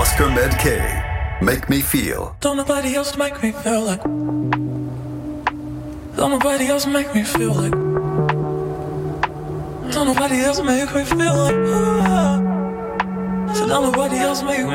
Oscar Med K. Make me feel. Don't nobody else make me feel like. Don't nobody else make me feel like. Don't nobody else make me feel like. So don't nobody else make me